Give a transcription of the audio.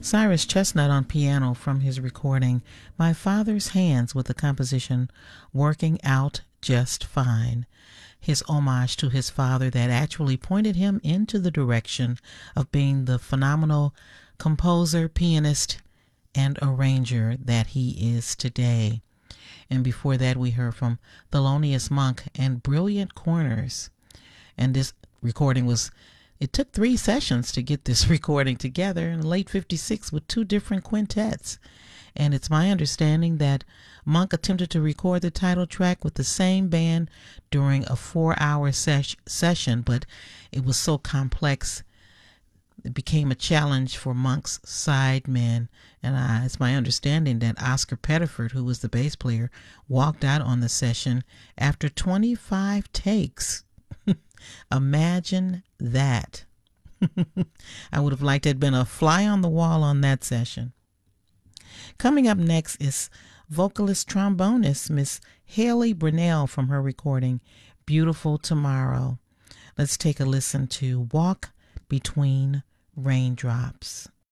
Cyrus Chestnut on piano from his recording My Father's Hands with the composition Working Out Just Fine. His homage to his father that actually pointed him into the direction of being the phenomenal composer, pianist, and arranger that he is today. And before that, we heard from Thelonious Monk and Brilliant Corners. And this recording it took 3 sessions to get this recording together in late 56 with 2 different quintets. And it's my understanding that Monk attempted to record the title track with the same band during a 4-hour session, but it was so complex it became a challenge for Monk's sidemen. And it's my understanding that Oscar Pettiford, who was the bass player, walked out on the session after 25 takes. Imagine that. I would have liked to have been a fly on the wall on that session. Coming up next is vocalist trombonist Miss Haley Brunell from her recording Beautiful Tomorrow. Let's take a listen to Walk Between Raindrops.